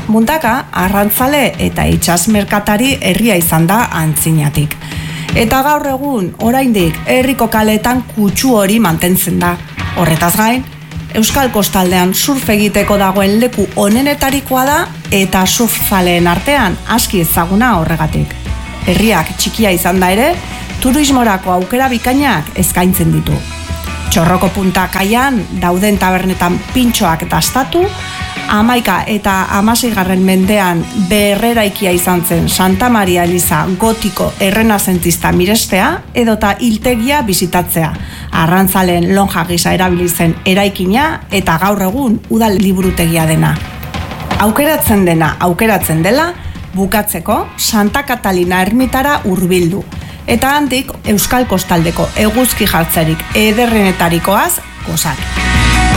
Mundaka arrantzale eta itsas merkatari herria izan da antzinatik. Eta gaur egun, oraindik, herriko kaletan kutsu hori mantentzen da. Horretaz gain, Euskal Kostaldean surf egiteko dagoen leku onenetarikoa da eta surfzaleen artean aski ezaguna horregatik. Herriak txikia izan da ere, turismorako aukera bikainak eskaintzen ditu. Txorroko punta kaian dauden tabernetan pintxoak dastatu, 11 eta 16 mendean berreraikia izan zen Santa Maria Eliza gotiko errenazentista mirestea edota hiltegia bisitatzea, arrantzaleen lonja gisa erabili zen eraikina eta gaur egun udal liburutegia dena. Aukeratzen dela, bukatzeko Santa Katalina ermitara hurbildu. Eta handik Euskal Kostaldeko eguzki jartzerik ederrenetarikoaz gozatu.